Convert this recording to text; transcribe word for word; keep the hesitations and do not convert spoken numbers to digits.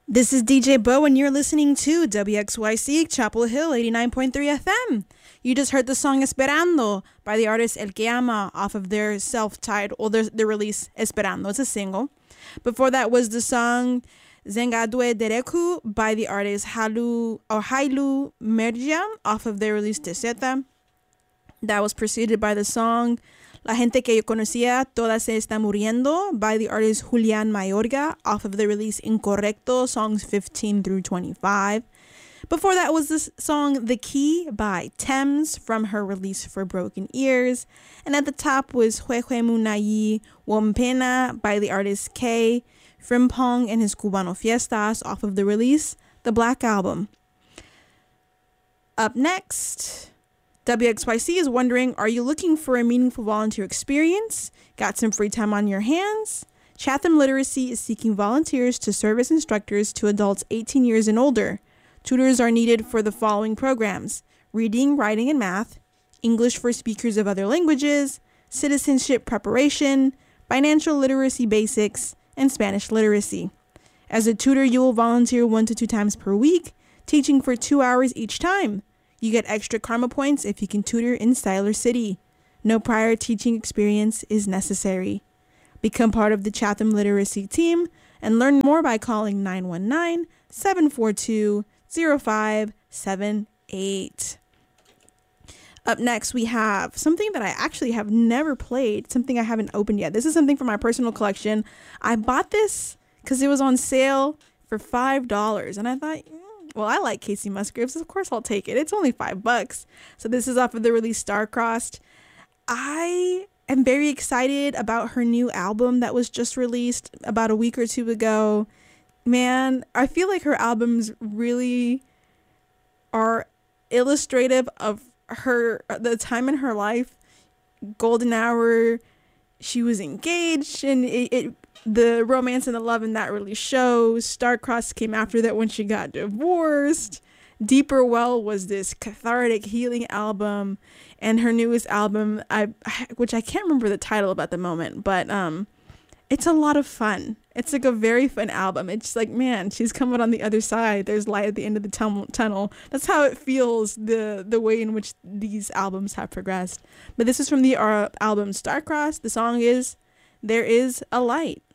This is D J Bo, and you're listening to W X Y C Chapel Hill eighty-nine point three F M. You just heard the song Esperando by the artist El Que Ama off of their self-titled, or their, their release Esperando. It's a single. Before that was the song Zengadwe Dereku by the artist Halu or Hailu Merja off of their release Teseta. That was preceded by the song La Gente Que Yo Conocía Toda Se Está Muriendo by the artist Julian Mayorga off of the release Incorrecto, songs fifteen through twenty-five. Before that was the song The Key by Thames from her release For Broken Ears. And at the top was Hue Hue Munayi Wompena by the artist K. Frimpong and his Cubano Fiestas off of the release The Black Album. Up next, W X Y C is wondering, are you looking for a meaningful volunteer experience? Got some free time on your hands? Chatham Literacy is seeking volunteers to serve as instructors to adults eighteen years and older. Tutors are needed for the following programs: reading, writing, and math, English for speakers of other languages, citizenship preparation, financial literacy basics, and Spanish literacy. As a tutor, you will volunteer one to two times per week, teaching for two hours each time. You get extra karma points if you can tutor in Styler City. No prior teaching experience is necessary. Become part of the Chatham Literacy team and learn more by calling nine one nine, seven four two, zero five seven eight. Up next, we have something that I actually have never played, something I haven't opened yet. This is something from my personal collection. I bought this because it was on sale for five dollars, and I thought, well, I like Casey Musgraves. Of course, I'll take it. It's only five bucks. So this is off of the release Star-Crossed. I am very excited about her new album that was just released about a week or two ago. Man, I feel like her albums really are illustrative of her, the time in her life. Golden Hour, she was engaged, and it, it the romance and the love in that really shows. Star-Crossed came after that when she got divorced. Deeper Well was this cathartic healing album, and her newest album, I which I can't remember the title of at the moment, but um, it's a lot of fun. It's like a very fun album. It's like, man, she's coming on the other side. There's light at the end of the tum- tunnel. That's how it feels, the the way in which these albums have progressed. But this is from the uh, album Star-Crossed. The song is There Is a Light.